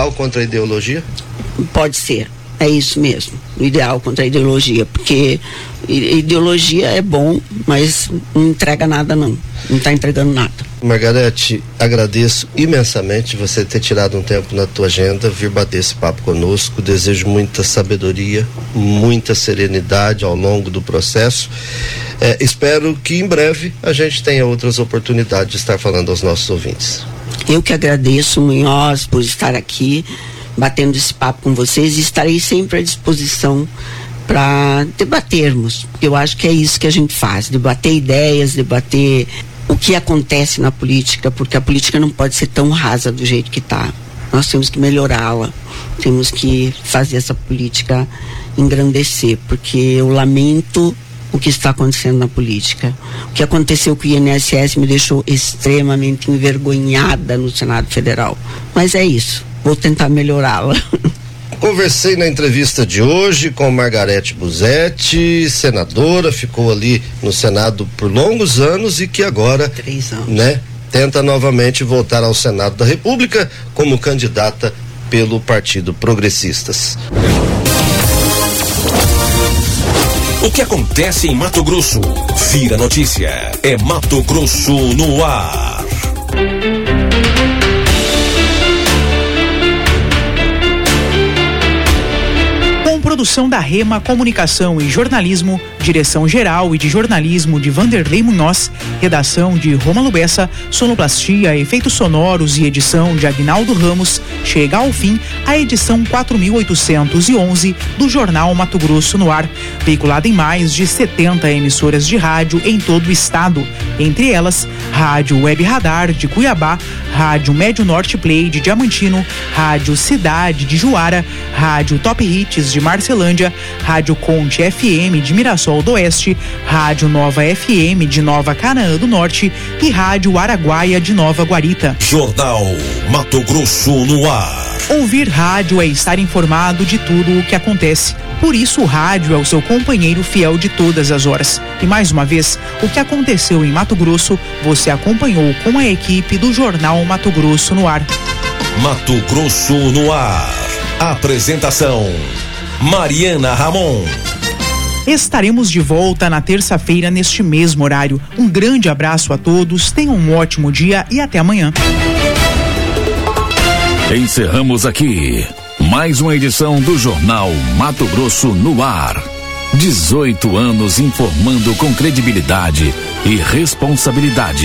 ideal contra a ideologia? Pode ser. É isso mesmo, o ideal contra a ideologia, porque ideologia é bom, mas não entrega nada não está entregando nada. Margarete, agradeço imensamente você ter tirado um tempo na tua agenda, vir bater esse papo conosco, desejo muita sabedoria, muita serenidade ao longo do processo, espero que em breve a gente tenha outras oportunidades de estar falando aos nossos ouvintes. Eu que agradeço, Munhoz, por estar aqui batendo esse papo com vocês, e estarei sempre à disposição para debatermos. Eu acho que é isso que a gente faz, debater ideias, debater o que acontece na política, porque a política não pode ser tão rasa do jeito que está. Nós temos que melhorá-la, temos que fazer essa política engrandecer, porque eu lamento o que está acontecendo na política. O que aconteceu com o INSS me deixou extremamente envergonhada no Senado Federal, mas é isso. Vou tentar melhorá-la. Conversei na entrevista de hoje com Margarete Busetti, senadora, ficou ali no Senado por longos anos e que agora, 3 anos, tenta novamente voltar ao Senado da República como candidata pelo Partido Progressistas. O que acontece em Mato Grosso? Vira notícia. É Mato Grosso no ar. Produção da Rema Comunicação e Jornalismo, direção geral e de jornalismo de Vanderlei Munhoz, redação de Rômulo Bessa, sonoplastia, efeitos sonoros e edição de Aguinaldo Ramos, chega ao fim a edição 4811 do Jornal Mato Grosso no ar, veiculada em mais de 70 emissoras de rádio em todo o estado, entre elas Rádio Web Radar de Cuiabá, Rádio Médio Norte Play de Diamantino, Rádio Cidade de Juara, Rádio Top Hits de Marcelândia, Rádio Conte FM de Mirassol do Oeste, Rádio Nova FM de Nova Canaã do Norte e Rádio Araguaia de Nova Guarita. Jornal Mato Grosso no ar. Ouvir rádio é estar informado de tudo o que acontece. Por isso o rádio é o seu companheiro fiel de todas as horas. E mais uma vez, o que aconteceu em Mato Grosso, você acompanhou com a equipe do Jornal Mato Grosso no ar. Mato Grosso no ar. Apresentação: Mariana Ramon. Estaremos de volta na terça-feira neste mesmo horário. Um grande abraço a todos, tenham um ótimo dia e até amanhã. Encerramos aqui mais uma edição do Jornal Mato Grosso no ar. 18 anos informando com credibilidade e responsabilidade.